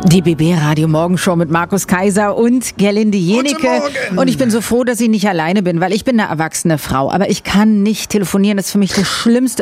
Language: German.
Die BB Radio Morgenshow mit Markus Kaiser und Gerlinde Jenike. Und ich bin so froh, dass ich nicht alleine bin, weil ich bin eine erwachsene Frau. Aber ich kann nicht telefonieren. Das ist für mich das Schlimmste